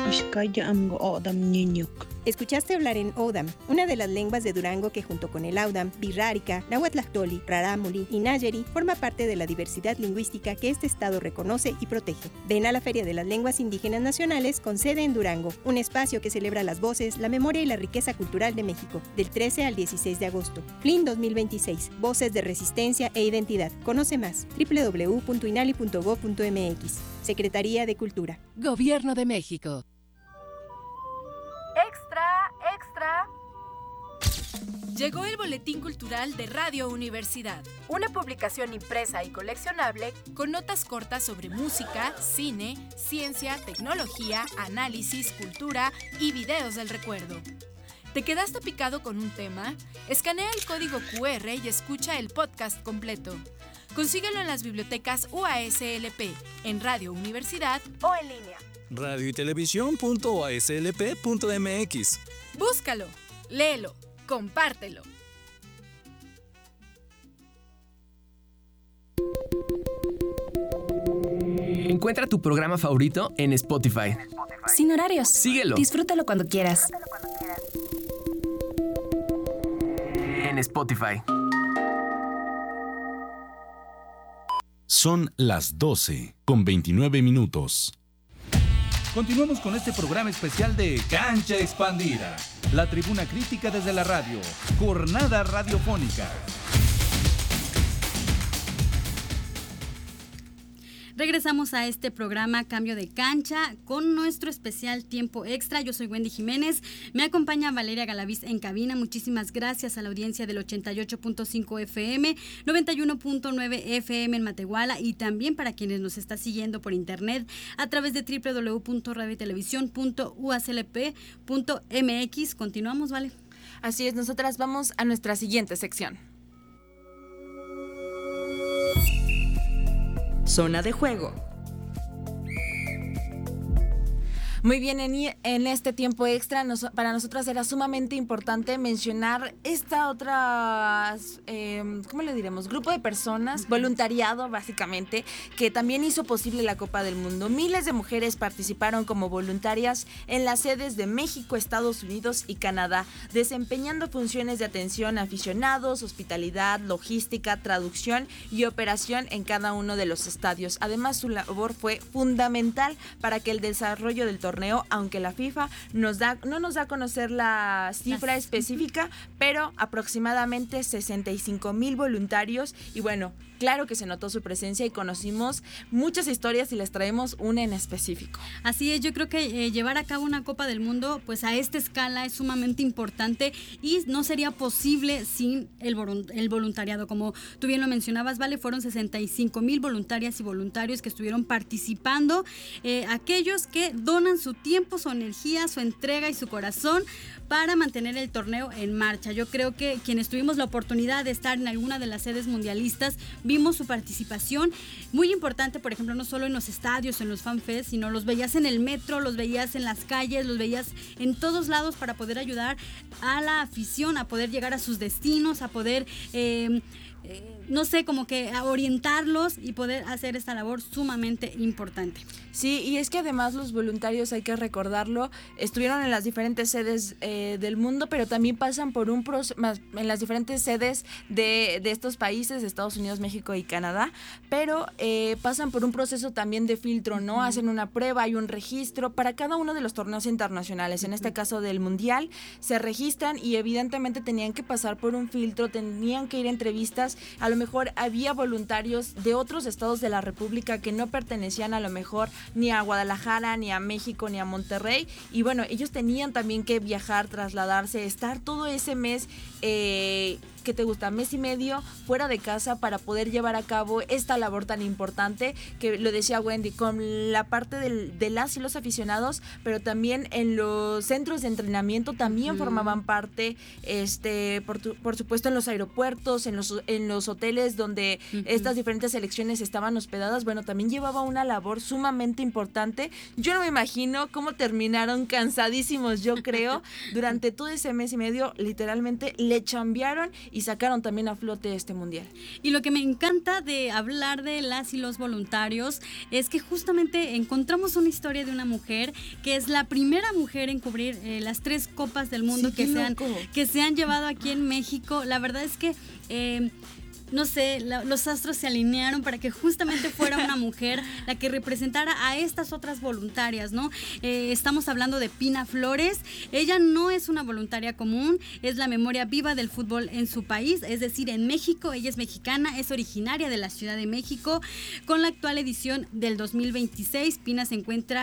Ishkaya amgo odam niñuk. Escuchaste hablar en Odam, una de las lenguas de Durango que junto con el Audam, Birrárica, Nahuatlactoli, Rarámuri y Nayeri forma parte de la diversidad lingüística que este estado reconoce y protege. Ven a la Feria de las Lenguas Indígenas Nacionales con sede en Durango, un espacio que celebra las voces, la memoria y la riqueza cultural de México, del 13 al 16 de agosto. FLIN 2026, Voces de Resistencia e Identidad. Conoce más, www.inali.gov.mx. Secretaría de Cultura. Gobierno de México. ¡Extra! Llegó el Boletín Cultural de Radio Universidad. Una publicación impresa y coleccionable con notas cortas sobre música, cine, ciencia, tecnología, análisis, cultura y videos del recuerdo. ¿Te quedaste picado con un tema? Escanea el código QR y escucha el podcast completo. Consíguelo en las bibliotecas UASLP, en Radio Universidad o en línea. radioytelevisión.uaslp.mx. Búscalo, léelo, compártelo. Encuentra tu programa favorito en Spotify. Sin horarios. Síguelo. Disfrútalo cuando quieras. En Spotify. Son las 12:29. Continuamos con este programa especial de Cancha Expandida, la tribuna crítica desde la radio, jornada radiofónica. Regresamos a este programa Cambio de Cancha con nuestro especial Tiempo Extra. Yo soy Wendy Jiménez, me acompaña Valeria Galaviz en cabina. Muchísimas gracias a la audiencia del 88.5 FM, 91.9 FM en Matehuala y también para quienes nos está siguiendo por internet a través de www.radiotelevisión.uaslp.mx. Continuamos, Vale. Así es, nosotras vamos a nuestra siguiente sección. Zona de juego. Muy bien, en este tiempo extra para nosotras era sumamente importante mencionar esta otra, ¿cómo le diremos? Grupo de personas, voluntariado básicamente, que también hizo posible la Copa del Mundo. Miles de mujeres participaron como voluntarias en las sedes de México, Estados Unidos y Canadá, desempeñando funciones de atención a aficionados, hospitalidad, logística, traducción y operación en cada uno de los estadios. Además, su labor fue fundamental para que el desarrollo del torneo, aunque la FIFA no nos da a conocer la cifra específica, pero aproximadamente 65,000 voluntarios y bueno, claro que se notó su presencia y conocimos muchas historias y les traemos una en específico. Así es, yo creo que llevar a cabo una Copa del Mundo pues a esta escala es sumamente importante y no sería posible sin el voluntariado. Como tú bien lo mencionabas, Vale, fueron 65,000 voluntarias y voluntarios que estuvieron participando, aquellos que donan su tiempo, su energía, su entrega y su corazón para mantener el torneo en marcha. Yo creo que quienes tuvimos la oportunidad de estar en alguna de las sedes mundialistas vimos su participación muy importante, por ejemplo, no solo en los estadios, en los fanfests, sino los veías en el metro, los veías en las calles, los veías en todos lados para poder ayudar a la afición a poder llegar a sus destinos, a poder no sé, como que a orientarlos y poder hacer esta labor sumamente importante. Sí, y es que además los voluntarios, hay que recordarlo, estuvieron en las diferentes sedes del mundo, pero también pasan por un proceso, en las diferentes sedes de estos países, Estados Unidos, México y Canadá, pero pasan por un proceso también de filtro, ¿no? Hacen una prueba, hay un registro para cada uno de los torneos internacionales, en este caso del Mundial, se registran y evidentemente tenían que pasar por un filtro, tenían que ir a entrevistas, a lo mejor había voluntarios de otros estados de la República que no pertenecían a lo mejor ni a Guadalajara, ni a México, ni a Monterrey, y bueno, ellos tenían también que viajar, trasladarse, estar todo ese mes, ¿qué te gusta? Mes y medio fuera de casa para poder llevar a cabo esta labor tan importante que lo decía Wendy, con la parte de las y los aficionados, pero también en los centros de entrenamiento también formaban parte, por supuesto en los aeropuertos, en los hoteles donde estas diferentes selecciones estaban hospedadas, bueno, también llevaba una labor sumamente importante. Yo no me imagino cómo terminaron cansadísimos, yo creo, durante todo ese mes y medio, literalmente le chambearon y sacaron también a flote este mundial. Y lo que me encanta de hablar de las y los voluntarios es que justamente encontramos una historia de una mujer que es la primera mujer en cubrir las 3 copas del mundo que se han llevado aquí en México. La verdad es que no sé, los astros se alinearon para que justamente fuera una mujer la que representara a estas otras voluntarias, ¿no? Estamos hablando de Pina Flores. Ella no es una voluntaria común, es la memoria viva del fútbol en su país, es decir, en México. Ella es mexicana, es originaria de la Ciudad de México. Con la actual edición del 2026, Pina se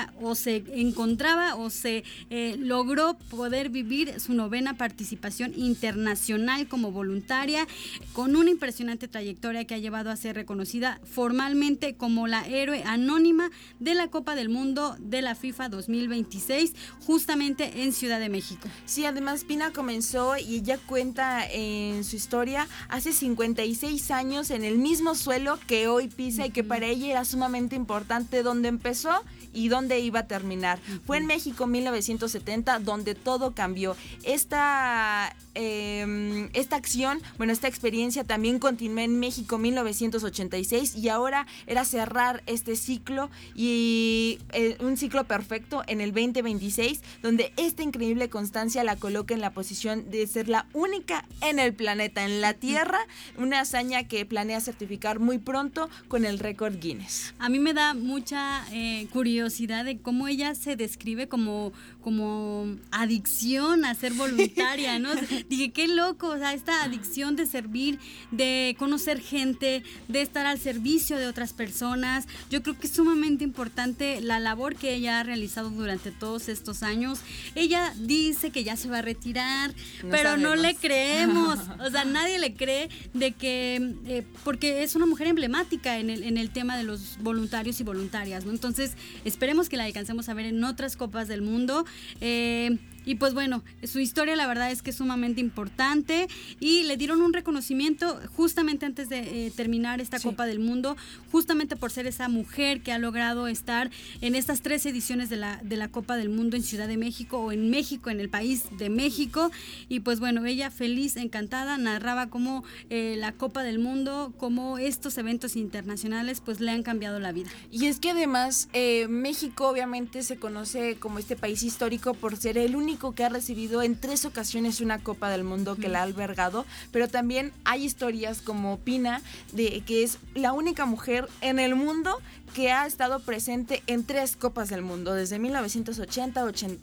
logró poder vivir su 9ª participación internacional como voluntaria, con una impresionante trayectoria que ha llevado a ser reconocida formalmente como la héroe anónima de la Copa del Mundo de la FIFA 2026, justamente en Ciudad de México. Sí, además Pina comenzó y ella cuenta en su historia hace 56 años en el mismo suelo que hoy pisa y que para ella era sumamente importante dónde empezó y dónde iba a terminar. Fue en México 1970 donde todo cambió. Esta acción, esta experiencia también continuó en México 1986 y ahora era cerrar este ciclo y un ciclo perfecto en el 2026, donde esta increíble constancia la coloca en la posición de ser la única en el planeta, en la Tierra, una hazaña que planea certificar muy pronto con el récord Guinness. A mí me da mucha curiosidad de cómo ella se describe como adicción a ser voluntaria, ¿no? Dije, qué loco, o sea, esta adicción de servir, de conocer gente, de estar al servicio de otras personas. Yo creo que es sumamente importante la labor que ella ha realizado durante todos estos años. Ella dice que ya se va a retirar, pero no le creemos, o sea, nadie le cree de que, porque es una mujer emblemática en el tema de los voluntarios y voluntarias, ¿no? Entonces, esperemos que la alcancemos a ver en otras copas del mundo. Y pues bueno, su historia la verdad es que es sumamente importante y le dieron un reconocimiento justamente antes de terminar esta Copa del Mundo, justamente por ser esa mujer que ha logrado estar en estas 3 ediciones de la Copa del Mundo en Ciudad de México o en México, en el país de México. Y pues bueno, ella feliz, encantada, narraba cómo la Copa del Mundo, cómo estos eventos internacionales pues le han cambiado la vida. Y es que además México obviamente se conoce como este país histórico por ser el único que ha recibido en 3 ocasiones una Copa del Mundo que la ha albergado, pero también hay historias como Pina, que es la única mujer en el mundo que ha estado presente en 3 Copas del Mundo, desde 1970,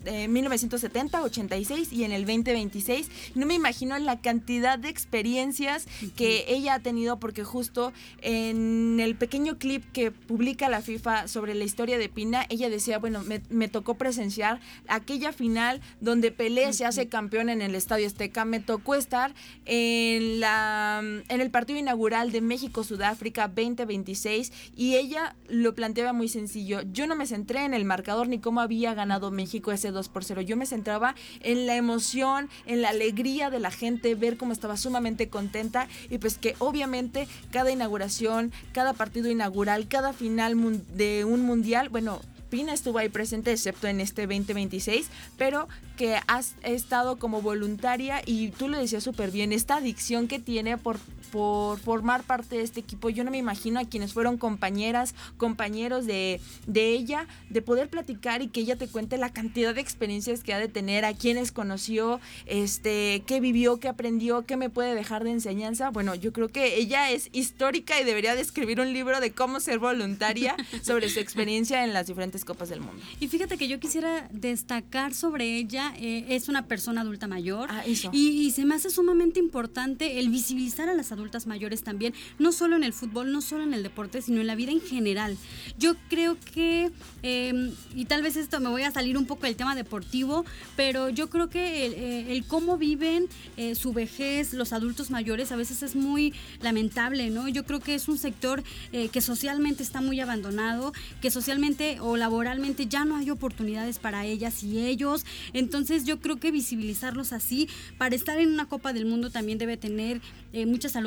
86 y en el 2026. No me imagino la cantidad de experiencias que ella ha tenido, porque justo en el pequeño clip que publica la FIFA sobre la historia de Pina, ella decía, bueno, me tocó presenciar aquella final donde Pelé se hace campeón en el Estadio Azteca, me tocó estar en el partido inaugural de México-Sudáfrica 2026 y ella lo planteaba muy sencillo. Yo no me centré en el marcador ni cómo había ganado México ese 2-0. Yo me centraba en la emoción, en la alegría de la gente, ver cómo estaba sumamente contenta y pues que obviamente cada inauguración, cada partido inaugural, cada final de un mundial, bueno, Pina estuvo ahí presente excepto en este 2026, pero que has estado como voluntaria y tú lo decías súper bien, esta adicción que tiene por formar parte de este equipo. Yo no me imagino a quienes fueron compañeras, compañeros de ella, de poder platicar y que ella te cuente la cantidad de experiencias que ha de tener, a quienes conoció, qué vivió, qué aprendió, qué me puede dejar de enseñanza. Bueno, yo creo que ella es histórica y debería de escribir un libro de cómo ser voluntaria sobre su experiencia en las diferentes Copas del Mundo. Y fíjate que yo quisiera destacar sobre ella, es una persona adulta mayor, eso. Y se me hace sumamente importante el visibilizar a las adultas mayores también, no solo en el fútbol, no solo en el deporte, sino en la vida en general. Yo creo que, y tal vez esto me voy a salir un poco del tema deportivo, pero yo creo que el cómo viven su vejez los adultos mayores a veces es muy lamentable, ¿no? Yo creo que es un sector que socialmente está muy abandonado, que socialmente o laboralmente ya no hay oportunidades para ellas y ellos. Entonces yo creo que visibilizarlos así, para estar en una Copa del Mundo también debe tener mucha salud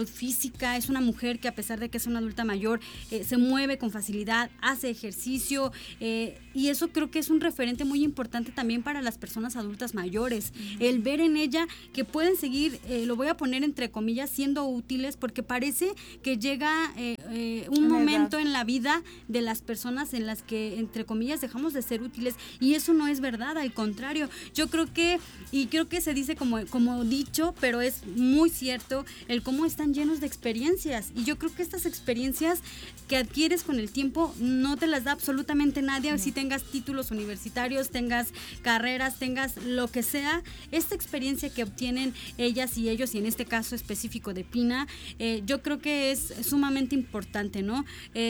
física, es una mujer que a pesar de que es una adulta mayor, se mueve con facilidad, hace ejercicio, y eso creo que es un referente muy importante también para las personas adultas mayores, el ver en ella que pueden seguir, lo voy a poner entre comillas, siendo útiles, porque parece que llega un momento en la vida de las personas en las que, entre comillas, dejamos de ser útiles, y eso no es verdad, al contrario, yo creo que, y creo que se dice como dicho, pero es muy cierto, el cómo están llenos de experiencias, y yo creo que estas experiencias que adquieres con el tiempo no te las da absolutamente nadie, si tengas títulos universitarios, tengas carreras, tengas lo que sea, esta experiencia que obtienen ellas y ellos, y en este caso específico de Pina, yo creo que es sumamente importante, ¿no?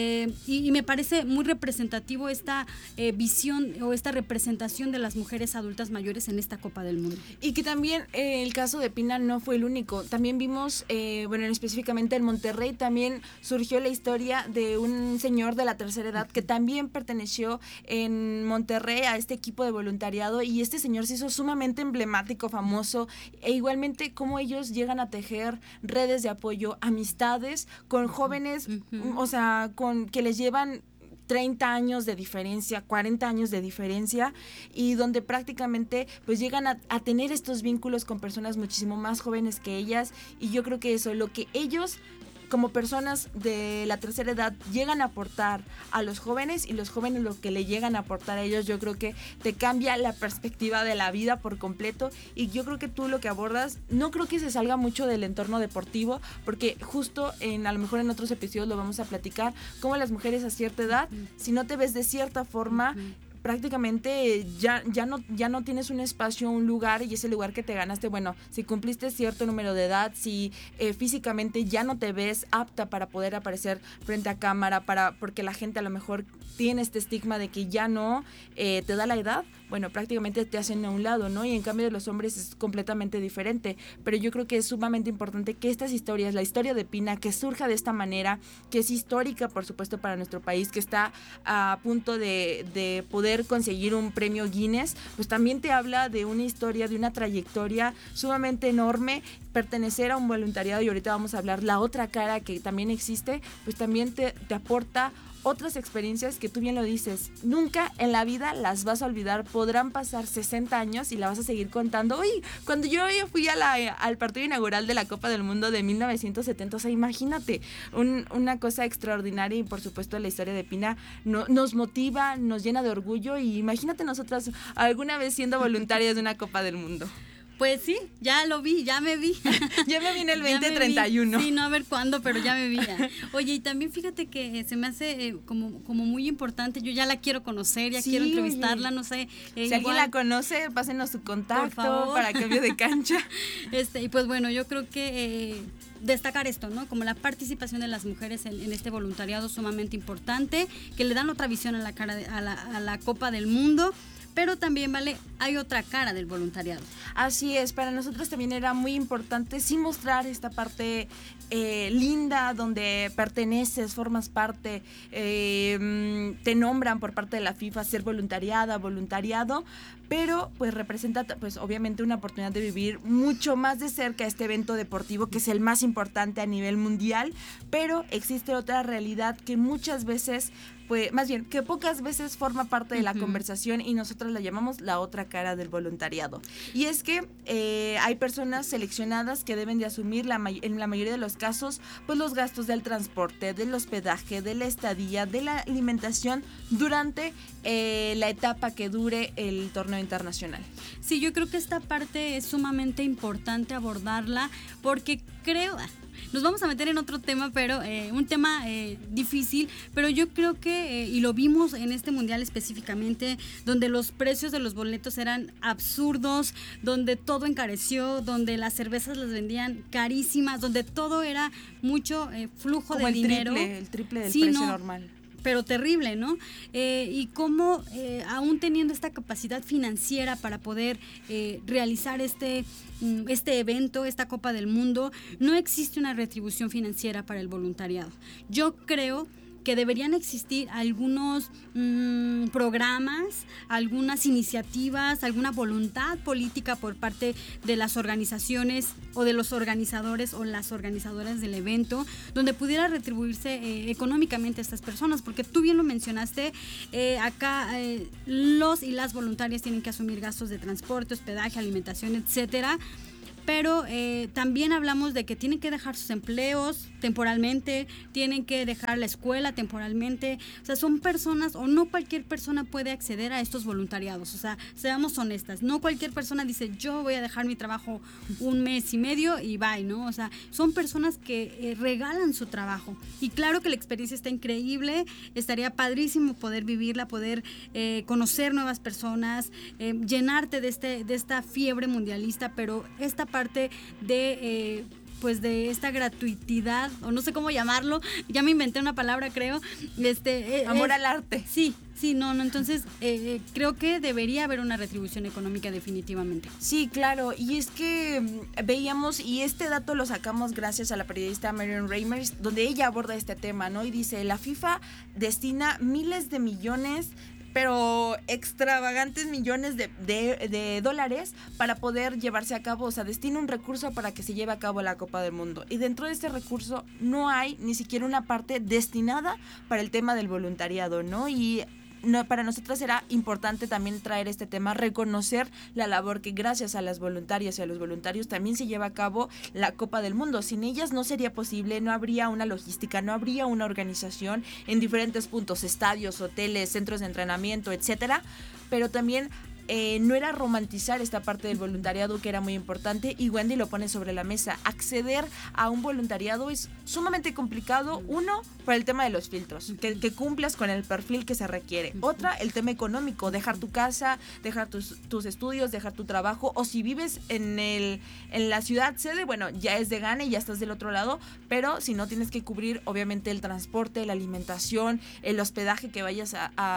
Y me parece muy representativo esta visión o esta representación de las mujeres adultas mayores en esta Copa del Mundo. Y que también el caso de Pina no fue el único. También vimos, específicamente en Monterrey, también surgió la historia de un señor de la tercera edad que también perteneció en Monterrey a este equipo de voluntariado, y este señor se hizo sumamente emblemático, famoso, e igualmente cómo ellos llegan a tejer redes de apoyo, amistades con jóvenes, o sea, con que les llevan 30 años de diferencia, 40 años de diferencia, y donde prácticamente pues llegan a tener estos vínculos con personas muchísimo más jóvenes que ellas, y yo creo que eso, lo que ellos como personas de la tercera edad llegan a aportar a los jóvenes, y los jóvenes lo que le llegan a aportar a ellos, yo creo que te cambia la perspectiva de la vida por completo. Y yo creo que tú lo que abordas, no creo que se salga mucho del entorno deportivo, porque justo a lo mejor en otros episodios lo vamos a platicar, cómo las mujeres a cierta edad, si no te ves de cierta forma, prácticamente ya no tienes un espacio, un lugar, y ese lugar que te ganaste, bueno, si cumpliste cierto número de edad, si físicamente ya no te ves apta para poder aparecer frente a cámara, porque la gente a lo mejor tiene este estigma de que ya no te da la edad, bueno, prácticamente te hacen a un lado, ¿no? Y en cambio de los hombres es completamente diferente, pero yo creo que es sumamente importante que estas historias, la historia de Pina, que surja de esta manera, que es histórica, por supuesto, para nuestro país, que está a punto de poder conseguir un premio Guinness, pues también te habla de una historia, de una trayectoria sumamente enorme, pertenecer a un voluntariado, y ahorita vamos a hablar la otra cara que también existe, pues también te aporta otras experiencias que tú bien lo dices, nunca en la vida las vas a olvidar. Podrán pasar 60 años y la vas a seguir contando. Oye, cuando yo fui al partido inaugural de la Copa del Mundo de 1970, o sea, imagínate, una cosa extraordinaria, y por supuesto la historia de Pina nos motiva, nos llena de orgullo, y imagínate nosotras alguna vez siendo voluntarias de una Copa del Mundo. Pues sí, ya lo vi, ya me vi. Ya me vi en el 2031. Sí, no a ver cuándo, pero ya me vi. Oye, y también fíjate que se me hace como muy importante, yo ya la quiero conocer, ya quiero entrevistarla, no sé. Si alguien la conoce, pásenos su contacto para cambio de cancha. Y pues bueno, yo creo que destacar esto, ¿no? Como la participación de las mujeres en este voluntariado sumamente importante, que le dan otra visión a la Copa del Mundo. Pero también, Vale, hay otra cara del voluntariado. Así es, para nosotros también era muy importante sí mostrar esta parte linda, donde perteneces, formas parte, te nombran por parte de la FIFA ser voluntariado, pero pues representa pues obviamente una oportunidad de vivir mucho más de cerca este evento deportivo, que es el más importante a nivel mundial, pero existe otra realidad que muchas veces, pues más bien, que pocas veces forma parte de la conversación, y nosotros la llamamos la otra cara del voluntariado. Y es que hay personas seleccionadas que deben de asumir en la mayoría de los casos, pues los gastos del transporte, del hospedaje, de la estadía, de la alimentación durante la etapa que dure el torneo internacional. Sí, yo creo que esta parte es sumamente importante abordarla, porque creo... Nos vamos a meter en otro tema, pero un tema difícil, pero yo creo que, y lo vimos en este mundial específicamente, donde los precios de los boletos eran absurdos, donde todo encareció, donde las cervezas las vendían carísimas, donde todo era mucho flujo de dinero. El triple del precio normal. Pero terrible, ¿no? Y cómo, aún teniendo esta capacidad financiera para poder realizar este evento, esta Copa del Mundo, no existe una retribución financiera para el voluntariado. Yo creo que deberían existir algunos programas, algunas iniciativas, alguna voluntad política por parte de las organizaciones o de los organizadores o las organizadoras del evento, donde pudiera retribuirse económicamente a estas personas, porque tú bien lo mencionaste, acá los y las voluntarias tienen que asumir gastos de transporte, hospedaje, alimentación, etcétera. Pero también hablamos de que tienen que dejar sus empleos temporalmente, tienen que dejar la escuela temporalmente. O sea, son personas, o no cualquier persona puede acceder a estos voluntariados. O sea, seamos honestas, no cualquier persona dice, yo voy a dejar mi trabajo 1 mes y medio y bye, ¿no? O sea, son personas que regalan su trabajo. Y claro que la experiencia está increíble, estaría padrísimo poder vivirla, poder conocer nuevas personas, llenarte de esta fiebre mundialista, pero esta parte de pues de esta gratuidad, o no sé cómo llamarlo, ya me inventé una palabra, creo. Amor al arte. Sí, no, entonces creo que debería haber una retribución económica definitivamente. Sí, claro, y es que veíamos, y este dato lo sacamos gracias a la periodista Marion Reimers, donde ella aborda este tema, ¿no? Y dice, la FIFA destina miles de millones, pero extravagantes millones de dólares para poder llevarse a cabo, o sea, destina un recurso para que se lleve a cabo la Copa del Mundo. Y dentro de este recurso no hay ni siquiera una parte destinada para el tema del voluntariado, ¿no? Y para nosotros era importante también traer este tema, reconocer la labor que gracias a las voluntarias y a los voluntarios también se lleva a cabo la Copa del Mundo. Sin ellas no sería posible, no habría una logística, no habría una organización en diferentes puntos, estadios, hoteles, centros de entrenamiento, etcétera, pero también no era romantizar esta parte del voluntariado, que era muy importante, y Wendy lo pone sobre la mesa. Acceder a un voluntariado es sumamente complicado, uno, por el tema de los filtros, que cumplas con el perfil que se requiere. Otra, el tema económico, dejar tu casa, dejar tus estudios, dejar tu trabajo, o si vives en la ciudad sede, bueno, ya es de gane y ya estás del otro lado, pero si no, tienes que cubrir obviamente el transporte, la alimentación, el hospedaje que vayas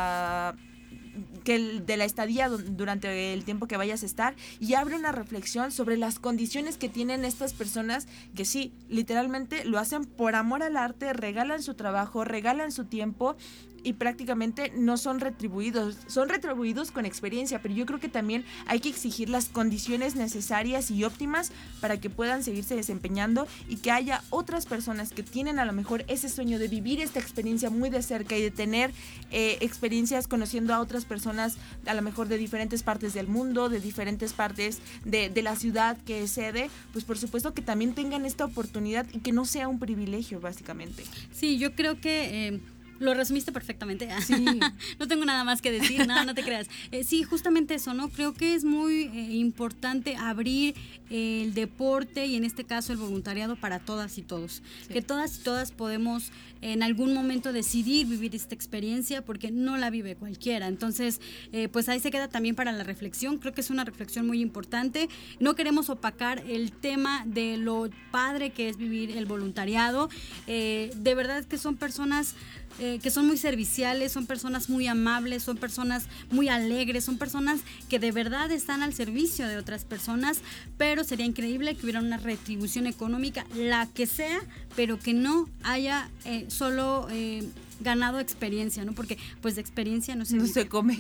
de la estadía durante el tiempo que vayas a estar, y abre una reflexión sobre las condiciones que tienen estas personas que sí, literalmente lo hacen por amor al arte, regalan su trabajo, regalan su tiempo y prácticamente no son retribuidos con experiencia, pero yo creo que también hay que exigir las condiciones necesarias y óptimas para que puedan seguirse desempeñando y que haya otras personas que tienen a lo mejor ese sueño de vivir esta experiencia muy de cerca y de tener experiencias conociendo a otras personas a lo mejor de diferentes partes del mundo, de diferentes partes de la ciudad que es sede, pues por supuesto que también tengan esta oportunidad y que no sea un privilegio básicamente. Sí, yo creo que lo resumiste perfectamente. Sí. No tengo nada más que decir, no te creas. Sí, justamente eso, ¿no? Creo que es muy importante abrir el deporte y en este caso el voluntariado para todas y todos. Sí. Que todas y todas podemos en algún momento decidir vivir esta experiencia porque no la vive cualquiera. Entonces, pues ahí se queda también para la reflexión. Creo que es una reflexión muy importante. No queremos opacar el tema de lo padre que es vivir el voluntariado. De verdad que son personas que son muy serviciales, son personas muy amables, son personas muy alegres, son personas que de verdad están al servicio de otras personas, pero sería increíble que hubiera una retribución económica, la que sea, pero que no haya solo ganado experiencia, ¿no? Porque pues de experiencia no se come.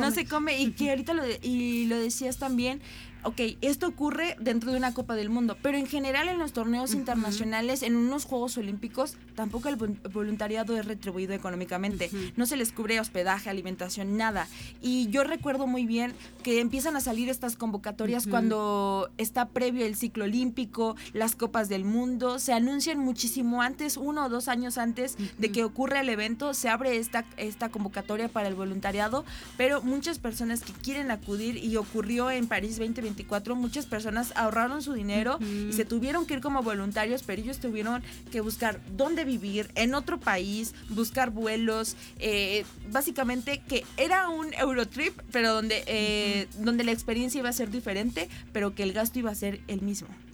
Y que ahorita lo decías también. Ok, esto ocurre dentro de una Copa del Mundo, pero en general en los torneos internacionales, en unos Juegos Olímpicos, tampoco el voluntariado es retribuido económicamente. No se les cubre hospedaje, alimentación, nada. Y yo recuerdo muy bien que empiezan a salir estas convocatorias cuando está previo el ciclo olímpico, las Copas del Mundo, se anuncian muchísimo antes, 1 o 2 años antes de que ocurra el evento, se abre esta convocatoria para el voluntariado, pero muchas personas que quieren acudir, y ocurrió en París 2024, muchas personas ahorraron su dinero y se tuvieron que ir como voluntarios, pero ellos tuvieron que buscar dónde vivir en otro país, buscar vuelos, básicamente que era un Eurotrip, pero donde la experiencia iba a ser diferente, pero que el gasto iba a ser el mismo.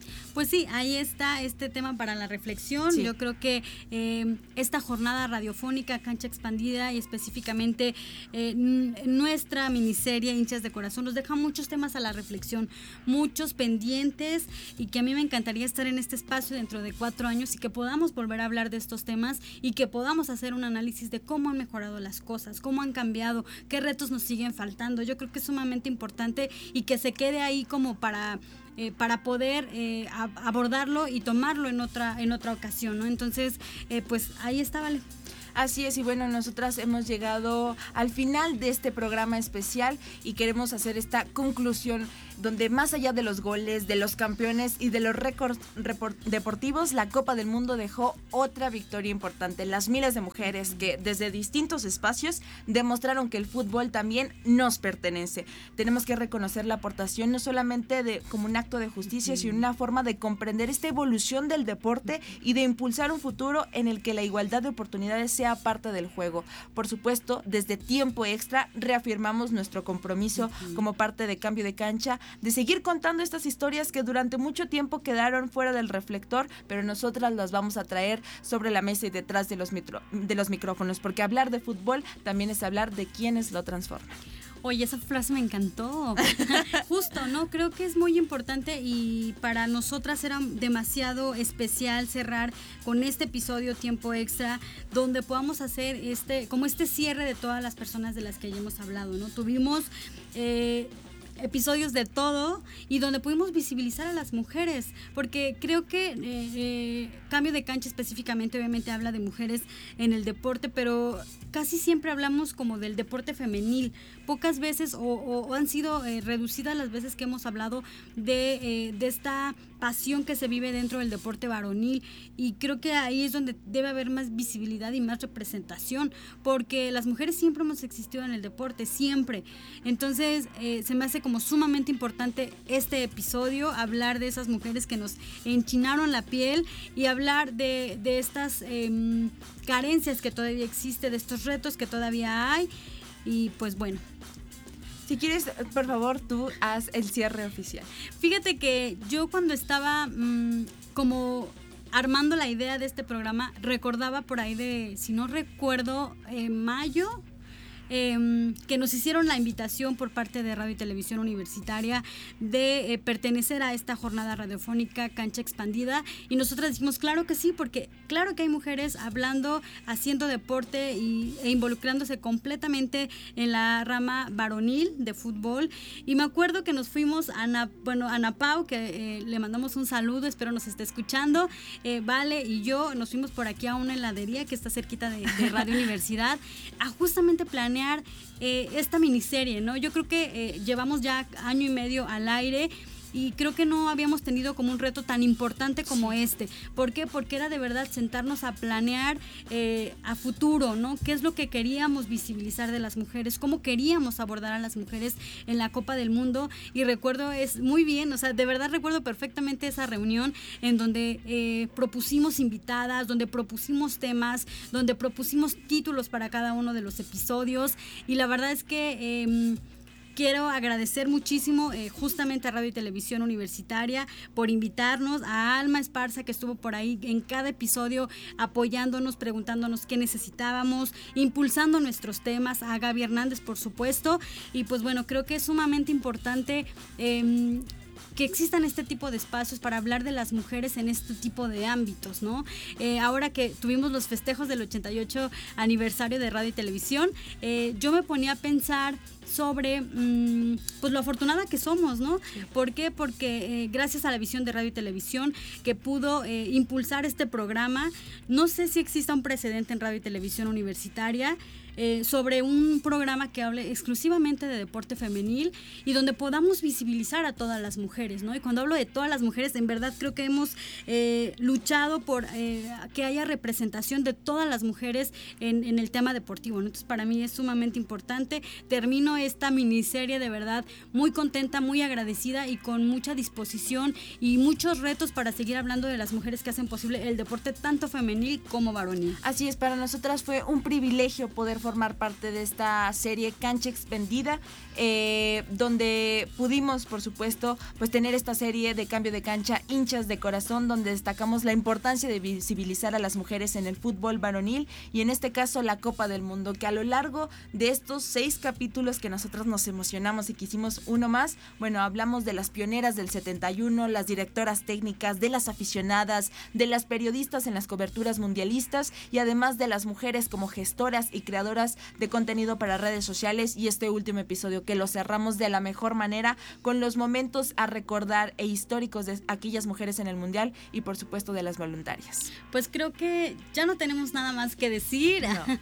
Pues sí, ahí está este tema para la reflexión. Sí. Yo creo que esta jornada radiofónica, Cancha Expandida, y específicamente nuestra miniserie Hinchas de Corazón, nos deja muchos temas a la reflexión, muchos pendientes, y que a mí me encantaría estar en este espacio dentro de 4 años y que podamos volver a hablar de estos temas y que podamos hacer un análisis de cómo han mejorado las cosas, cómo han cambiado, qué retos nos siguen faltando. Yo creo que es sumamente importante y que se quede ahí como para poder abordarlo y tomarlo en otra ocasión, ¿no? Entonces, pues ahí está, Vale. Así es, y bueno, nosotras hemos llegado al final de este programa especial y queremos hacer esta conclusión donde más allá de los goles, de los campeones y de los récords deportivos, la Copa del Mundo dejó otra victoria importante. Las miles de mujeres que desde distintos espacios demostraron que el fútbol también nos pertenece. Tenemos que reconocer la aportación no solamente como un acto de justicia, sino una forma de comprender esta evolución del deporte y de impulsar un futuro en el que la igualdad de oportunidades sea parte del juego. Por supuesto, desde Tiempo Extra reafirmamos nuestro compromiso como parte de Cambio de Cancha de seguir contando estas historias que durante mucho tiempo quedaron fuera del reflector, pero nosotras las vamos a traer sobre la mesa y detrás de los micrófonos, porque hablar de fútbol también es hablar de quienes lo transforman. Oye, esa frase me encantó. Justo, ¿no? Creo que es muy importante y para nosotras era demasiado especial cerrar con este episodio Tiempo Extra, donde podamos hacer como este cierre de todas las personas de las que ya hemos hablado, ¿no? Tuvimos episodios de todo y donde pudimos visibilizar a las mujeres, porque creo que Cambio de Cancha específicamente obviamente habla de mujeres en el deporte, pero casi siempre hablamos como del deporte femenil. Pocas veces o han sido reducidas las veces que hemos hablado de esta pasión que se vive dentro del deporte varonil, y creo que ahí es donde debe haber más visibilidad y más representación, porque las mujeres siempre hemos existido en el deporte, siempre. Entonces se me hace como sumamente importante este episodio, hablar de esas mujeres que nos enchinaron la piel y hablar de estas carencias que todavía existen, de estos retos que todavía hay, y pues bueno. Si quieres, por favor, tú haz el cierre oficial. Fíjate que yo cuando estaba como armando la idea de este programa, recordaba por ahí de, si no recuerdo, mayo, que nos hicieron la invitación por parte de Radio y Televisión Universitaria de pertenecer a esta jornada radiofónica Cancha Expandida, y nosotras dijimos claro que sí, porque claro que hay mujeres hablando, haciendo deporte e involucrándose completamente en la rama varonil de fútbol. Y me acuerdo que nos fuimos a Ana Pau, que le mandamos un saludo, espero nos esté escuchando, Vale y yo nos fuimos por aquí a una heladería que está cerquita de Radio Universidad a justamente planear esta miniserie, ¿no? Yo creo que llevamos ya 1 año y medio al aire y creo que no habíamos tenido como un reto tan importante como este. ¿Por qué? Porque era de verdad sentarnos a planear a futuro, ¿no? ¿Qué es lo que queríamos visibilizar de las mujeres? ¿Cómo queríamos abordar a las mujeres en la Copa del Mundo? Y recuerdo, es muy bien, o sea, de verdad recuerdo perfectamente esa reunión en donde propusimos invitadas, donde propusimos temas, donde propusimos títulos para cada uno de los episodios, y la verdad es que quiero agradecer muchísimo justamente a Radio y Televisión Universitaria por invitarnos, a Alma Esparza, que estuvo por ahí en cada episodio apoyándonos, preguntándonos qué necesitábamos, impulsando nuestros temas, a Gaby Hernández, por supuesto. Y pues bueno, creo que es sumamente importante que existan este tipo de espacios para hablar de las mujeres en este tipo de ámbitos, ¿no? Ahora que tuvimos los festejos del 88 aniversario de Radio y Televisión, yo me ponía a pensar sobre pues lo afortunada que somos, ¿no? ¿Por qué? Porque gracias a la visión de Radio y Televisión que pudo impulsar este programa, no sé si exista un precedente en Radio y Televisión Universitaria sobre un programa que hable exclusivamente de deporte femenil y donde podamos visibilizar a todas las mujeres, ¿no? Y cuando hablo de todas las mujeres, en verdad creo que hemos luchado por que haya representación de todas las mujeres en el tema deportivo, ¿no? Entonces para mí es sumamente importante. Termino esta miniserie de verdad muy contenta, muy agradecida y con mucha disposición y muchos retos para seguir hablando de las mujeres que hacen posible el deporte tanto femenil como varonil. Así es, para nosotras fue un privilegio poder formar parte de esta serie Cancha Expandida, donde pudimos, por supuesto, pues tener esta serie de Cambio de Cancha, Hinchas de Corazón, donde destacamos la importancia de visibilizar a las mujeres en el fútbol varonil y en este caso la Copa del Mundo, que a lo largo de estos 6 capítulos que nosotros nos emocionamos y quisimos uno más, bueno, hablamos de las pioneras del 71, las directoras técnicas, de las aficionadas, de las periodistas en las coberturas mundialistas y además de las mujeres como gestoras y creadoras de contenido para redes sociales, y este último episodio que lo cerramos de la mejor manera con los momentos a recordar e históricos de aquellas mujeres en el Mundial y por supuesto de las voluntarias. Pues creo que ya no tenemos nada más que decir. No.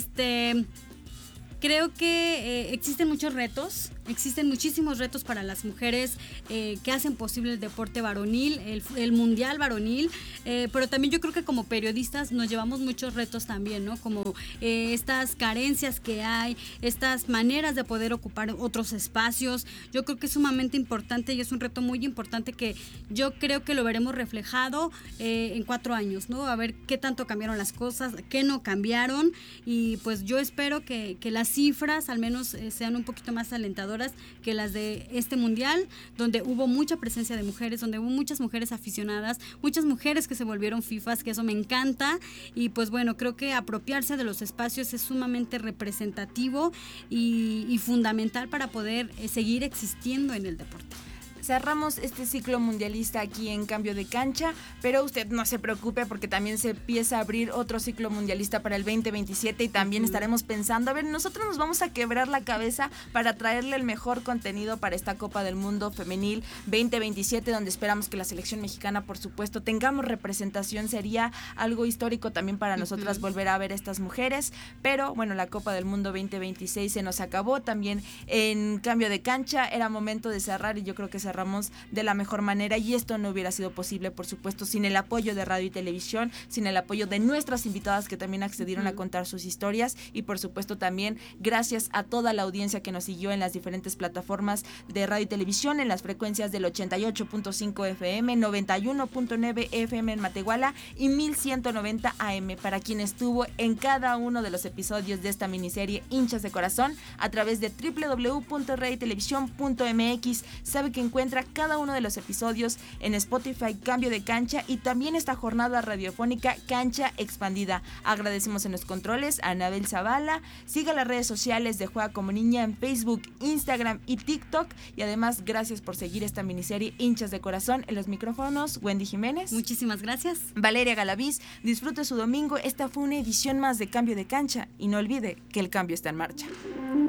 Creo que existen muchos retos, existen muchísimos retos para las mujeres que hacen posible el deporte varonil, el mundial varonil, pero también yo creo que como periodistas nos llevamos muchos retos también, ¿no? Como estas carencias que hay, estas maneras de poder ocupar otros espacios. Yo creo que es sumamente importante y es un reto muy importante que yo creo que lo veremos reflejado en 4 años, ¿no? A ver qué tanto cambiaron las cosas, qué no cambiaron, y pues yo espero que las cifras al menos sean un poquito más alentadoras que las de este mundial, donde hubo mucha presencia de mujeres, donde hubo muchas mujeres aficionadas, muchas mujeres que se volvieron fifas, que eso me encanta, y pues bueno, creo que apropiarse de los espacios es sumamente representativo y fundamental para poder seguir existiendo en el deporte. Cerramos este ciclo mundialista aquí en Cambio de Cancha, pero usted no se preocupe porque también se empieza a abrir otro ciclo mundialista para el 2027 y también estaremos pensando, a ver, nosotros nos vamos a quebrar la cabeza para traerle el mejor contenido para esta Copa del Mundo Femenil 2027, donde esperamos que la selección mexicana, por supuesto, tengamos representación. Sería algo histórico también para nosotras volver a ver a estas mujeres, pero bueno, la Copa del Mundo 2026 se nos acabó también en Cambio de Cancha, era momento de cerrar y yo creo que cerramos de la mejor manera, y esto no hubiera sido posible, por supuesto, sin el apoyo de Radio y Televisión, sin el apoyo de nuestras invitadas que también accedieron a contar sus historias, y por supuesto también gracias a toda la audiencia que nos siguió en las diferentes plataformas de Radio y Televisión, en las frecuencias del 88.5 FM, 91.9 FM en Matehuala y 1190 AM, para quien estuvo en cada uno de los episodios de esta miniserie Hinchas de Corazón a través de www.radiotelevisión.mx. Sabe que encuentra cada uno de los episodios en Spotify Cambio de Cancha y también esta jornada radiofónica Cancha Expandida. Agradecemos en los controles a Anabel Zavala. Siga las redes sociales de Juega como Niña en Facebook, Instagram y TikTok, y además gracias por seguir esta miniserie Hinchas de Corazón. En los micrófonos, Wendy Jiménez. Muchísimas gracias. Valeria Galaviz. Disfrute su domingo. Esta fue una edición más de Cambio de Cancha y no olvide que el cambio está en marcha.